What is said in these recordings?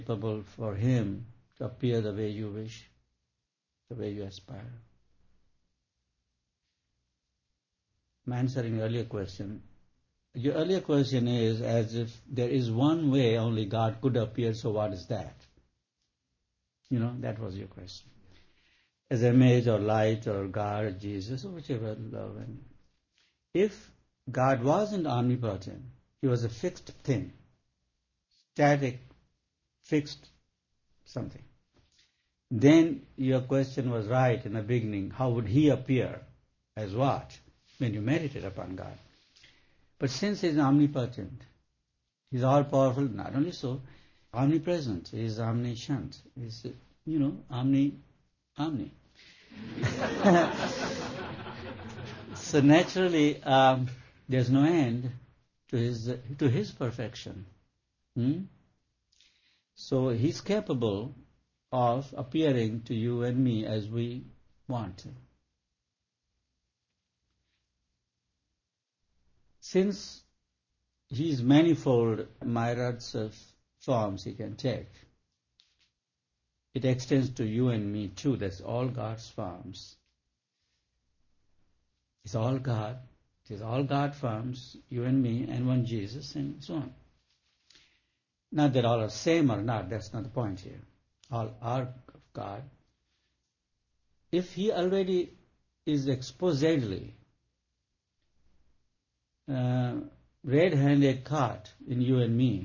capable for him to appear the way you wish, the way you aspire. I'm answering your earlier question. Your earlier question is as if there is one way only God could appear, so what is that? That was your question. As image or light or God or Jesus or whichever love. And if God wasn't omnipotent, he was a fixed thing, static, fixed something, then your question was right in the beginning. How would he appear? As what? When you meditate upon God. But since he is omnipotent, he is all-powerful, not only so, omnipresent, he is omniscient, he is, omni. So naturally, there's no end to his perfection. So he's capable of appearing to you and me as we want to. Since he's manifold myriads of forms he can take, it extends to you and me too. That's all God's forms. It's all God. It is all God forms, you and me, and one Jesus, and so on. Not that all are same or not, that's not the point here. All are of God. If he already is exposedly red-handed caught in you and me,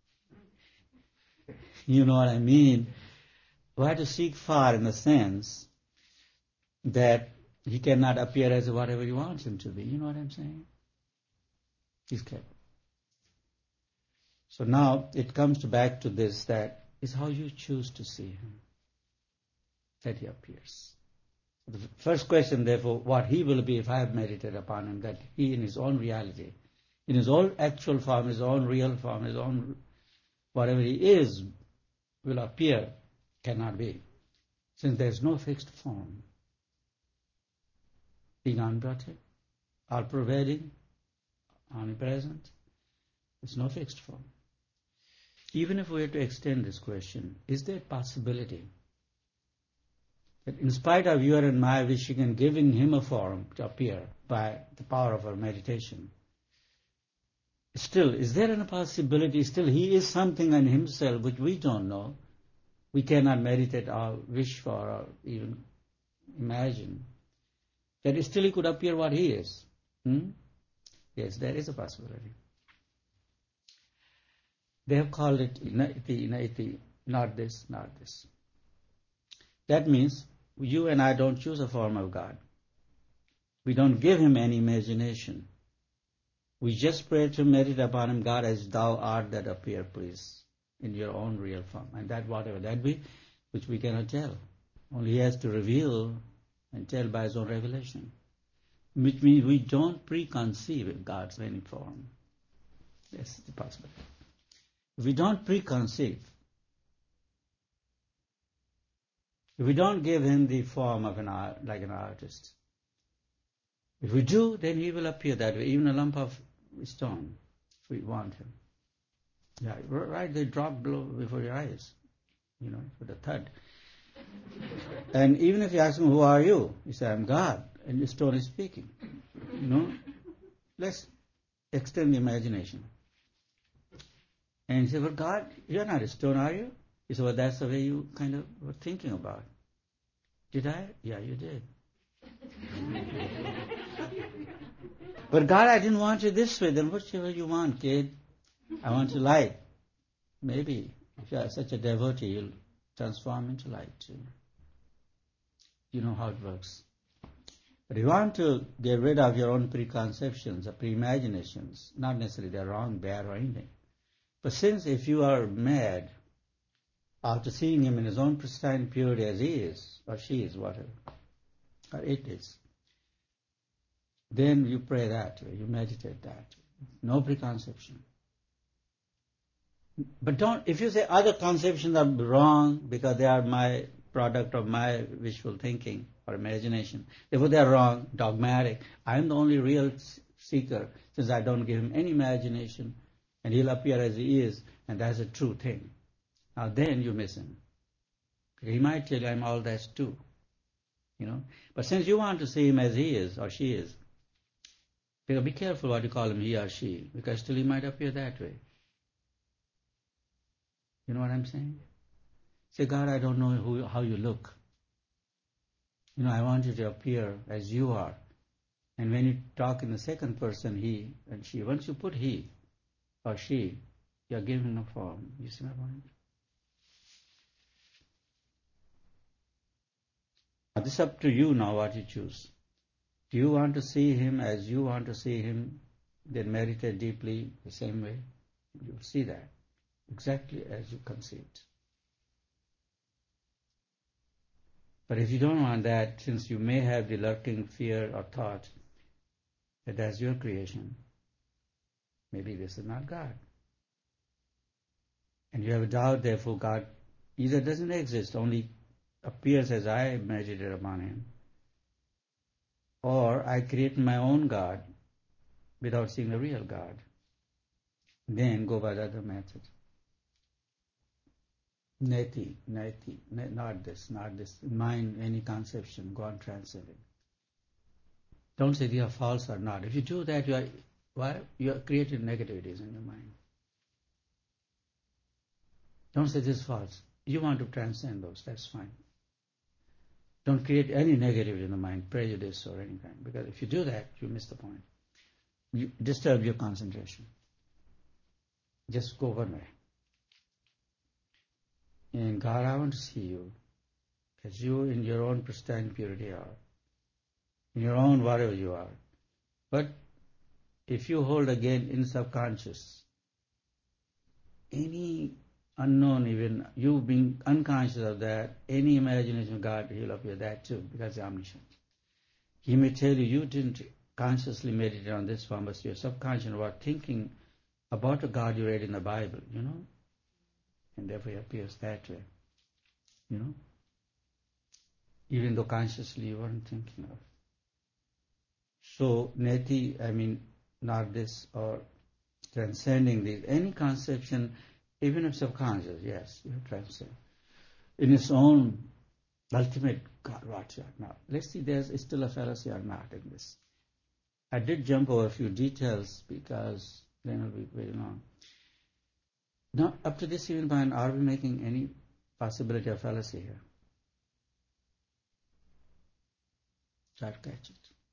you know what I mean? We have to seek far in the sense that he cannot appear as whatever you want him to be. You know what I'm saying? He's capable. So now it comes back to this, that is how you choose to see him, that he appears. The first question, therefore, what he will be if I have meditated upon him, that he in his own reality, in his own actual form, his own real form, his own whatever he is, will appear, cannot be. Since there is no fixed form. Being omnipotent, all-pervading, omnipresent, there's no fixed form. Even if we were to extend this question, is there a possibility that in spite of your and my wishing and giving him a form to appear by the power of our meditation, still, is there a possibility, still he is something in himself which we don't know, we cannot meditate or wish for or even imagine, that still he could appear what he is? Yes, there is a possibility. They have called it inati, not this, not this. That means you and I don't choose a form of God. We don't give him any imagination. We just pray to meditate upon him, God, as thou art that appear, please, in your own real form. And that whatever that be, which we cannot tell. Only he has to reveal and tell by his own revelation. Which means we don't preconceive God's any form. That's the possibility. If we don't preconceive, if we don't give him the form of like an artist, if we do, then he will appear that way, even a lump of stone, if we want him. Yeah, right, they drop below before your eyes, for the thud. And even if you ask him, who are you? You say, I'm God, and the stone is speaking. Let's extend the imagination. And you say, well, God, you're not a stone, are you? You say, well, that's the way you kind of were thinking about. Did I? Yeah, you did. But God, I didn't want you this way. Then whichever you want, kid. I want you light. Maybe if you are such a devotee, you'll transform into light too. You know how it works. But if you want to get rid of your own preconceptions or pre-imaginations, not necessarily they're wrong, bad, or anything. But since if you are mad after seeing him in his own pristine purity as he is, or she is, whatever, or it is, then you pray that way, you meditate that way. No preconception. But if you say other conceptions are wrong because they are my product of my wishful thinking or imagination, therefore they are wrong, dogmatic. I am the only real seeker since I don't give him any imagination and he'll appear as he is, and that's a true thing. Now then you miss him. He might tell you, I'm all that too. But since you want to see him as he is or she is, be careful what you call him, he or she, because still he might appear that way. You know what I'm saying? Say, God, I don't know how you look. I want you to appear as you are. And when you talk in the second person, he and she, once you put he or she, you're giving a form. You see my point? It's up to you now what you choose. Do you want to see him as you want to see him? Then meditate deeply the same way. You'll see that exactly as you conceived. But if you don't want that, since you may have the lurking fear or thought that that's your creation, maybe this is not God. And you have a doubt, therefore, God either doesn't exist, only appears as I meditated upon him, or I create my own God without seeing the real God. Then go by the other method. Neti, not this. Mind, any conception, go on transcending. Don't say they are false or not. If you do that, you are creating negativities in your mind. Don't say this is false. You want to transcend those, that's fine. Don't create any negativity in the mind, prejudice or any kind, because if you do that, you miss the point. You disturb your concentration. Just go one way. And God, I want to see you as you in your own pristine purity are, in your own whatever you are. But if you hold again in subconscious, any unknown, even you being unconscious of that, any imagination of God, he'll appear that too, because he's omniscient. He may tell you didn't consciously meditate on this form, but your subconscious was thinking about a God you read in the Bible, and therefore he appears that way, even though consciously you weren't thinking of. So, neti, not this, or transcending this, any conception, even if subconscious, yes, you transcend. In its own ultimate God, what you are now. Let's see, there's still a fallacy or not in this. I did jump over a few details because then it'll be very long. Now, up to this even point, are we making any possibility of fallacy here? Try to catch it.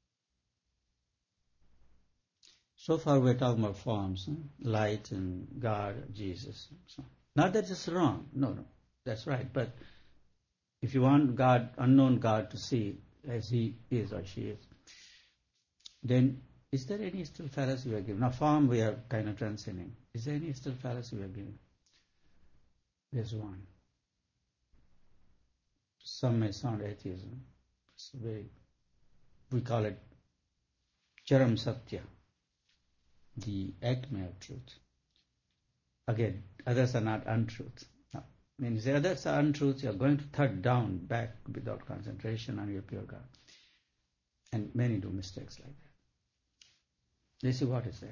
So far we're talking about forms, light and God, Jesus. And so on. Not that it's wrong. No, that's right. But if you want God, unknown God, to see as he is or she is, then is there any still fallacy we are giving? Now, form we are kind of transcending. Is there any still fallacy we are giving? There's one. Some may sound atheism. We call it Charam Satya, the acme of truth. Again, others are not untruth. When you say others are untruth, you are going to third down back without concentration on your pure God. And many do mistakes like that. This is what is there.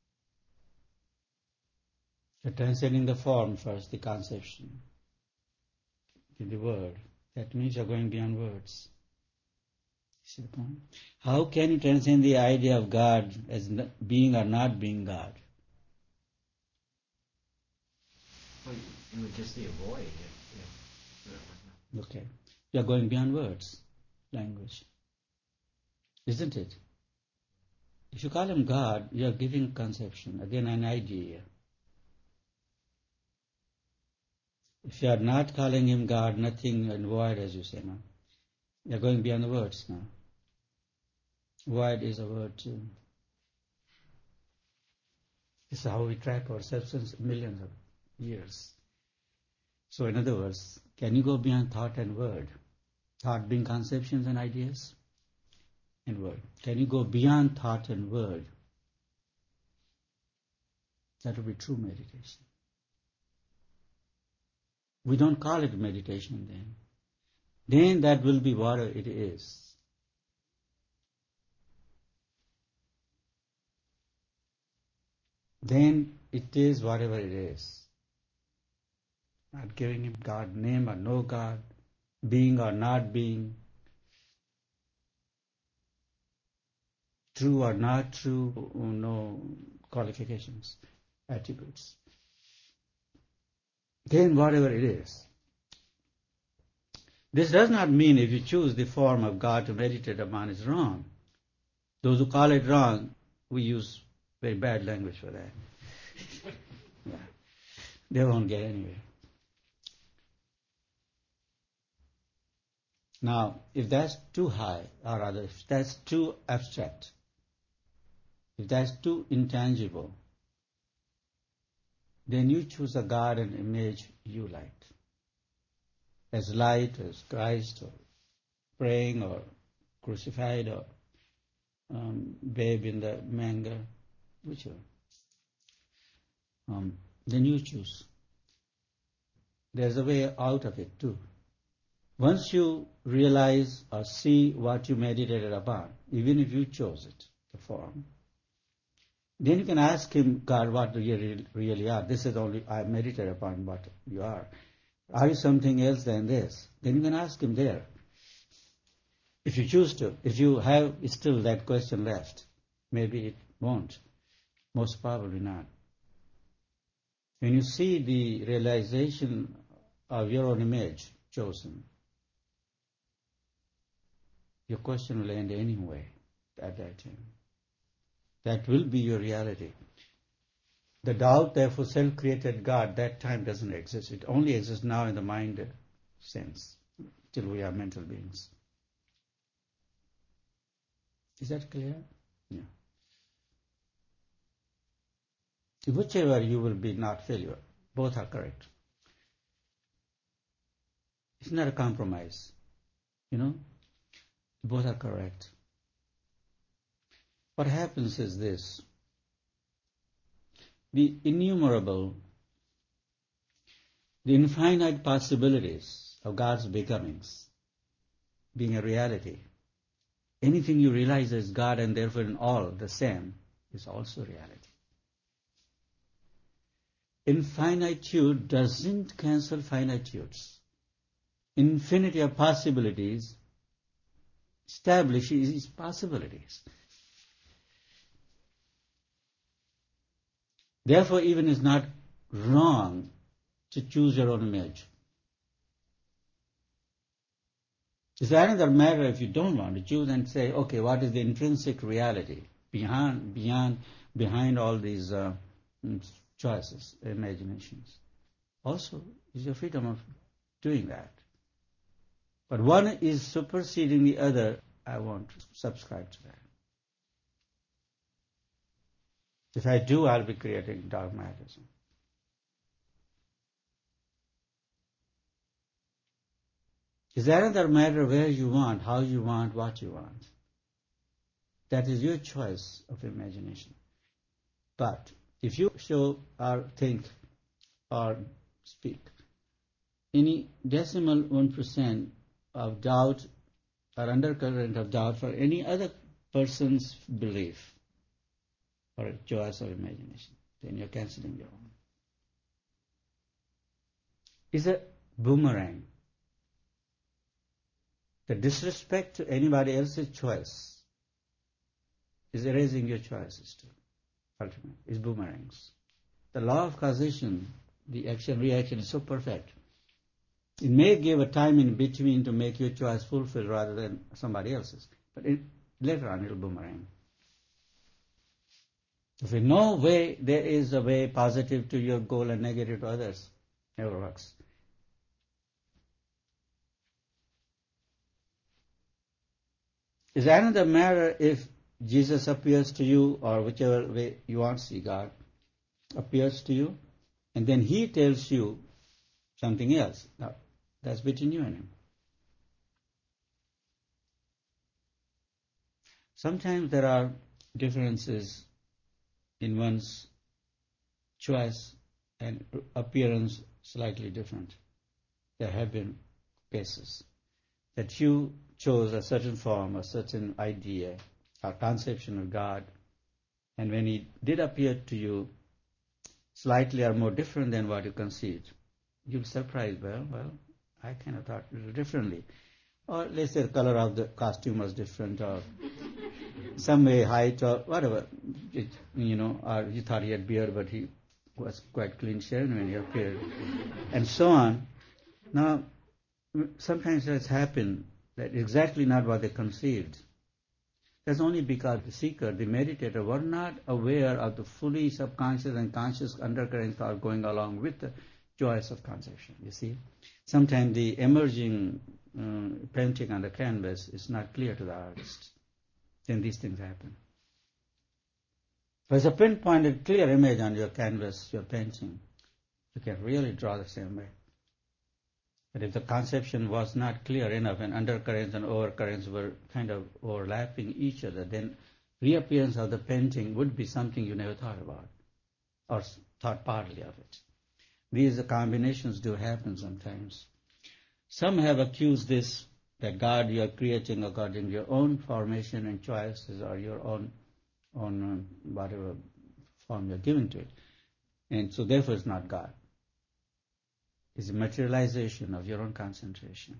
You're transcending the form first, the conception, in the word. That means you're going beyond words. See the point? How can you transcend the idea of God as being or not being God? Well, you would just be a void. Okay. You're going beyond words, language. Isn't it? If you call him God, you're giving conception, again an idea. If you are not calling him God, nothing and void, as you say now, you're going beyond the words now. Void is a word too. This is how we track ourselves since millions of years. So in other words, can you go beyond thought and word? Thought being conceptions and ideas, and word. Can you go beyond thought and word? That will be true meditation. We don't call it meditation then. Then that will be what it is. Then it is whatever it is. not giving him God name or no God, being or not being, true or not true, no qualifications, attributes. Then whatever it is. This does not mean if you choose the form of God to meditate upon is wrong. Those who call it wrong, we use very bad language for that. Yeah. They won't get anywhere. Now, if that's too high, or rather, if that's too abstract, if that's too intangible, then you choose a God and image you like. As light, as Christ, or praying, or crucified, or babe in the manger, whichever. Then you choose. There's a way out of it too. Once you realize or see what you meditated upon, even if you chose it, the form, then you can ask him, God, what you really are. This is only, I meditate upon what you are. Are you something else than this? Then you can ask him there. If you choose to. If you have still that question left, maybe it won't. Most probably not. When you see the realization of your own image chosen, your question will end anyway at that time. That will be your reality. The doubt, therefore, self-created God, that time doesn't exist. It only exists now in the mind sense, till we are mental beings. Is that clear? Yeah. Whichever you will be, not failure. Both are correct. It's not a compromise. Both are correct. What happens is this. The innumerable, the infinite possibilities of God's becomings, being a reality. Anything you realize as God and therefore in all the same is also reality. Infinitude doesn't cancel finitudes. Infinity of possibilities establishes possibilities. Therefore, even it's not wrong to choose your own image. It's another matter if you don't want to choose and say, okay, what is the intrinsic reality behind all these choices, imaginations? Also, it's your freedom of doing that. But one is superseding the other. I won't subscribe to that. If I do, I'll be creating dogmatism. It's another matter where you want, how you want, what you want. That is your choice of imagination. But if you show or think or speak any decimal 1% of doubt or undercurrent of doubt for any other person's belief or choice or imagination, then you're cancelling your own. It's a boomerang. The disrespect to anybody else's choice is erasing your choices too. Ultimately, it's boomerangs. The law of causation, the action-reaction is so perfect. It may give a time in between to make your choice fulfilled rather than somebody else's, but later on it'll boomerang. If in no way there is a way positive to your goal and negative to others, never works. It's another matter if Jesus appears to you, or whichever way you want to see God, appears to you, and then He tells you something else. Now, that's between you and Him. Sometimes there are differences in one's choice and appearance slightly different. There have been cases that you chose a certain form, a certain idea, or conception of God, and when He did appear to you, slightly or more different than what you conceived, you'll be surprised, well, I kind of thought a little differently. Or let's say the color of the costume was different, or some way height, or whatever. Or you thought he had beard, but he was quite clean shaven when he appeared, and so on. Now, sometimes it's happened that exactly not what they conceived. That's only because the seeker, the meditator, were not aware of the fully subconscious and conscious undercurrents that are going along with the joys of conception. You see, sometimes the emerging painting on the canvas is not clear to the artist. Then these things happen. There's a pinpointed, clear image on your canvas, your painting. You can really draw the same way. But if the conception was not clear enough and undercurrents and overcurrents were kind of overlapping each other, then reappearance of the painting would be something you never thought about or thought partly of it. These combinations do happen sometimes. Some have accused this, that God you are creating according to your own formation and choices or your own whatever form you're giving to it. And so therefore it's not God. It's a materialization of your own concentration,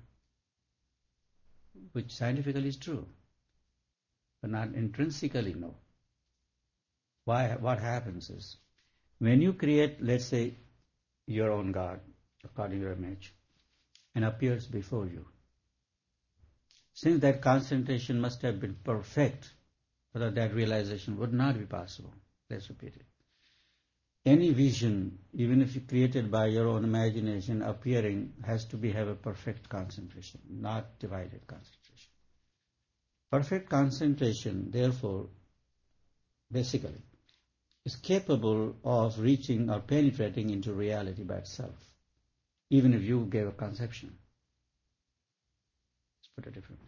which scientifically is true, but not intrinsically, no. Why? What happens is, when you create, let's say, your own God, according to your image, and appears before you, since that concentration must have been perfect, without that realization would not be possible. Let's repeat it. Any vision, even if you created by your own imagination, appearing has to have a perfect concentration, not divided concentration. Perfect concentration, therefore, basically, is capable of reaching or penetrating into reality by itself, even if you gave a conception. Let's put it differently.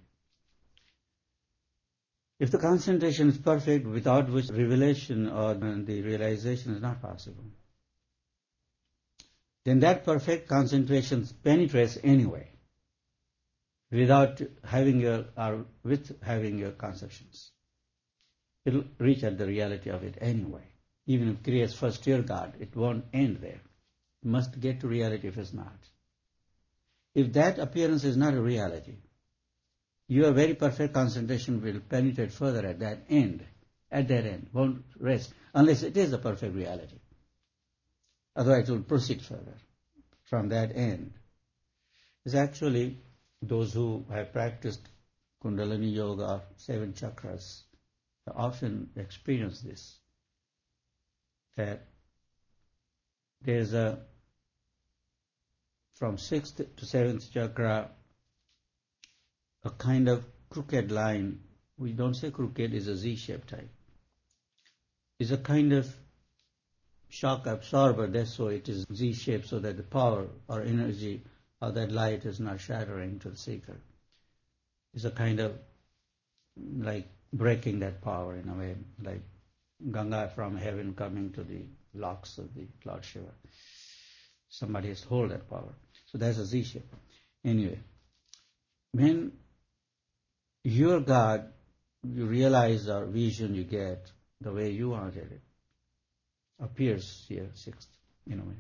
If the concentration is perfect, without which revelation or the realization is not possible, then that perfect concentration penetrates anyway, without having with having your conceptions. It will reach at the reality of it anyway. Even if it creates first your God, it won't end there. It must get to reality if it's not. If that appearance is not a reality, your very perfect concentration will penetrate further at that end, won't rest, unless it is a perfect reality. Otherwise it will proceed further from that end. It's actually those who have practiced Kundalini Yoga, 7 chakras, often experience this, that there's from 6th to 7th chakra, a kind of crooked line. We don't say crooked, is a Z-shaped type. It's a kind of shock absorber, that's why it is Z-shaped, so that the power or energy of that light is not shattering to the seeker. It's a kind of like breaking that power in a way, like Ganga from heaven coming to the locks of the Lord Shiva. Somebody has to hold that power. So that's a Z-shape. Anyway, when your God, you realize our vision you get, the way you wanted it, appears here, 6th, in a way.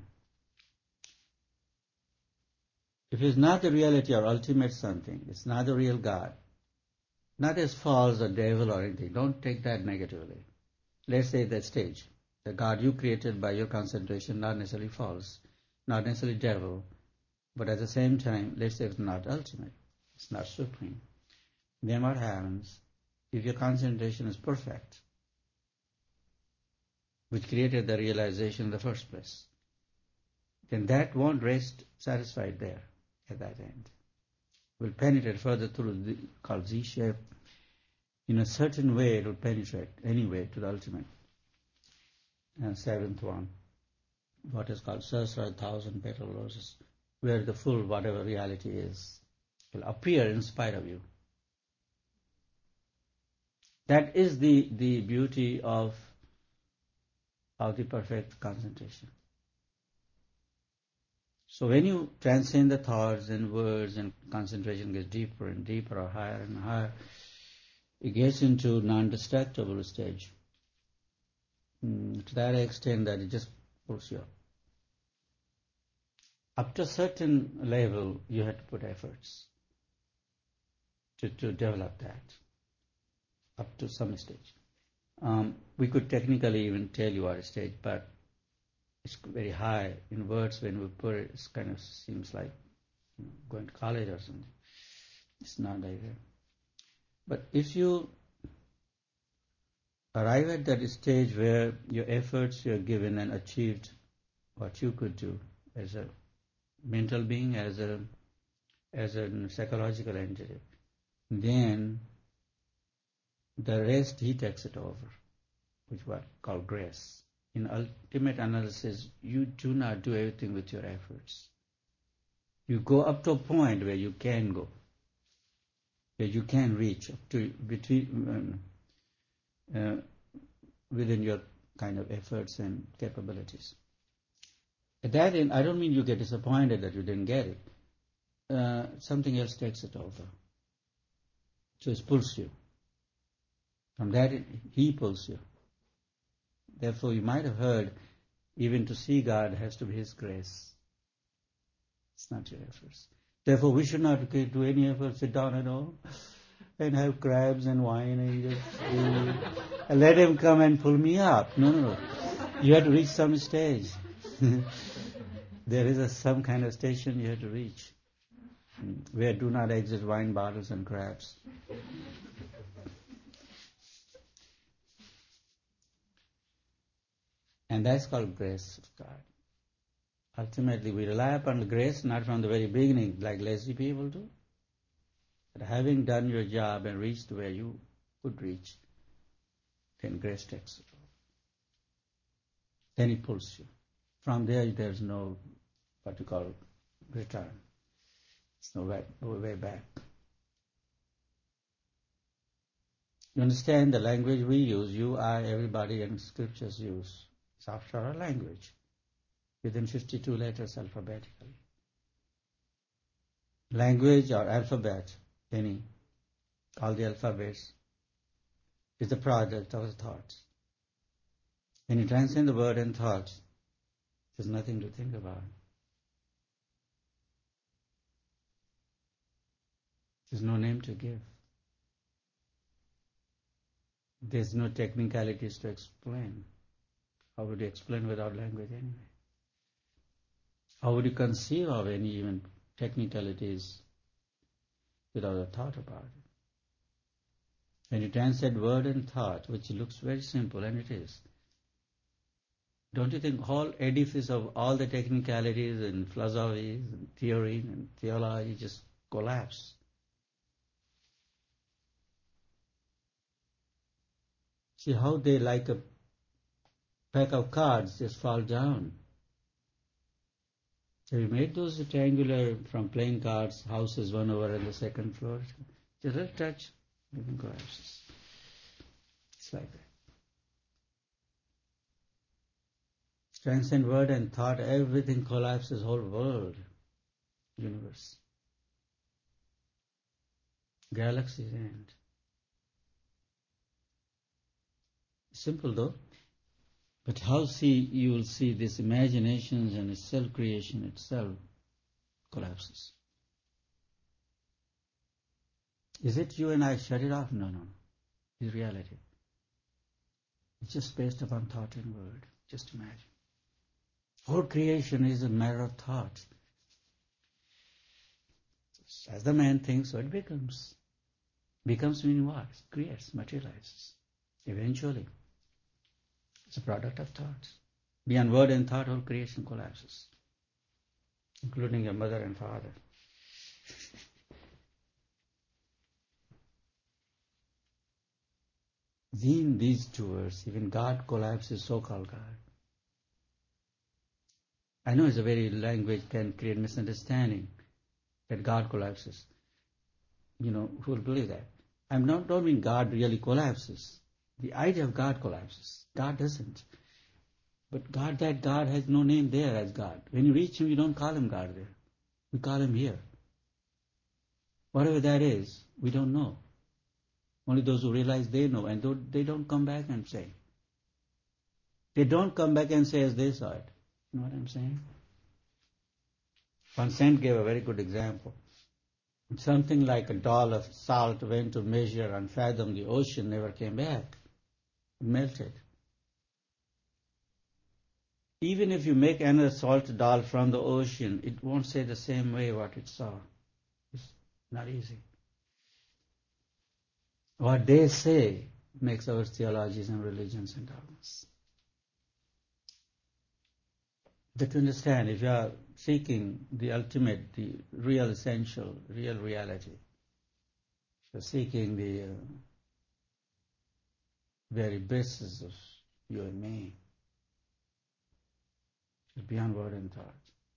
If it's not the reality or ultimate something, it's not the real God, not as false or devil or anything, don't take that negatively. Let's say that stage, the God you created by your concentration, not necessarily false, not necessarily devil, but at the same time, let's say it's not ultimate, it's not supreme. Then what happens, if your concentration is perfect, which created the realization in the first place, then that won't rest satisfied there at that end. Will penetrate further through the called Z-shape. In a certain way it will penetrate anyway to the ultimate. And 7th one, what is called Sahasrara, 1,000 petal roses, where the full whatever reality is will appear in spite of you. That is the beauty of the perfect concentration. So when you transcend the thoughts and words and concentration gets deeper and deeper or higher and higher, it gets into non-destructible stage. To that extent that it just pulls you up. Up to a certain level, you have to put efforts to develop that, up to some stage. We could technically even tell you our stage, but it's very high in words. When we put it, it kind of seems like going to college or something. It's not like that. But if you arrive at that stage where your efforts you have given and achieved what you could do as a mental being, as a psychological entity, then the rest he takes it over, which is what called grace. In ultimate analysis, you do not do everything with your efforts. You go up to a point where you can go, where you can reach up to between within your kind of efforts and capabilities. At that end, I don't mean you get disappointed that you didn't get it. Something else takes it over. So it pulls you. From that, he pulls you. Therefore, you might have heard, even to see God has to be His grace. It's not your efforts. Therefore, we should not do any effort, sit down at all, and have crabs and wine and just let Him come and pull me up. No. You have to reach some stage. There is some kind of station you have to reach, where do not exist wine bottles and crabs. And that's called grace of God. Ultimately, we rely upon the grace not from the very beginning, like lazy people do. But having done your job and reached where you could reach, then grace takes it over. Then it pulls you. From there, there's no, what you call, return. There's no way back. You understand the language we use, you, I, everybody, and scriptures use. It's after our language, within 52 letters alphabetically. Language or alphabet, all the alphabets, is the product of thoughts. When you transcend the word and thoughts, there's nothing to think about. There's no name to give. There's no technicalities to explain. How would you explain without language anyway? How would you conceive of any even technicalities without a thought about it? When you transcend word and thought, which looks very simple, and it is, don't you think whole edifice of all the technicalities and philosophies and theory and theology just collapse? See how they, like a pack of cards, just fall down. Have you made those rectangular from playing cards, houses one over on the second floor? Just a little touch, everything collapses. It's like that. Transcend word and thought, everything collapses, whole world, universe. Galaxies end. Simple though. But how you will see this imaginations and self-creation itself collapses. Is it you and I shut it off? No. It's reality. It's just based upon thought and word. Just imagine. Whole creation is a matter of thought. As the man thinks, so it becomes. Becomes meaning what? It creates, materializes. Eventually. It's a product of thoughts. Beyond word and thought, whole creation collapses, including your mother and father. In these two words, even God collapses, so-called God. I know it's a very language can create misunderstanding that God collapses. Who will believe that? Don't mean God really collapses. The idea of God collapses. God doesn't. But that God has no name there as God. When you reach Him, you don't call Him God there. We call Him here. Whatever that is, we don't know. Only those who realize they know, and they don't come back and say. They don't come back and say as they saw it. You know what I'm saying? One saint gave a very good example. Something like a doll of salt went to measure and fathom the ocean, never came back. It melted. Even if you make another salt doll from the ocean, it won't say the same way what it saw. It's not easy. What they say makes our theologies and religions and dogmas. But to understand, if you are seeking the ultimate, the real essential, real reality, if you're seeking the very basis of you and me, it's beyond word and thought.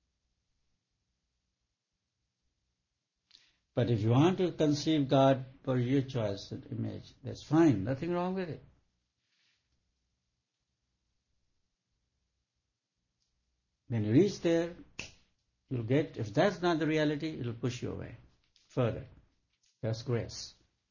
But if you want to conceive God for your choice and image, that's fine, nothing wrong with it. When you reach there, you'll get, if that's not the reality, it'll push you away further. That's grace.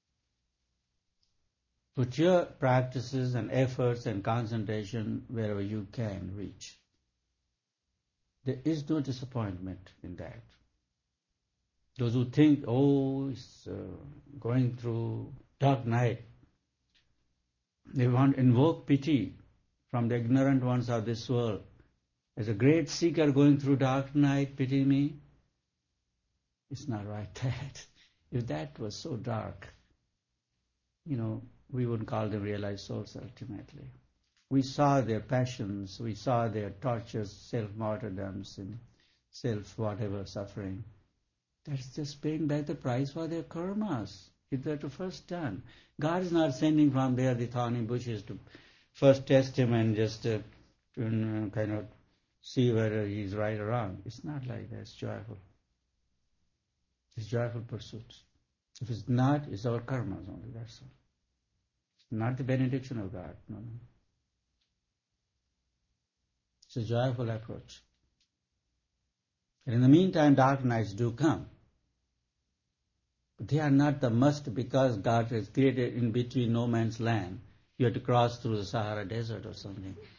Put your practices and efforts and concentration wherever you can reach. There is no disappointment in that. Those who think, it's going through dark night, they want to invoke pity from the ignorant ones of this world. As a great seeker going through dark night, pity me. It's not right that. If that was so dark, we wouldn't call them realized souls ultimately. We saw their passions, we saw their tortures, self-martyrdoms and self-whatever suffering. That's just paying back the price for their karmas. It were to first done. God is not sending from there the thorny bushes to first test him and just kind of see whether he's right or wrong. It's not like that. It's joyful. It's joyful pursuit. If it's not, it's our karmas only, that's all. It's not the benediction of God. No. It's a joyful approach. And in the meantime, dark nights do come. But they are not the must because God has created in between no man's land. You have to cross through the Sahara Desert or something.